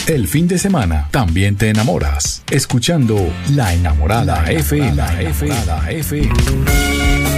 El fin de semana también te enamoras, escuchando La Enamorada FM.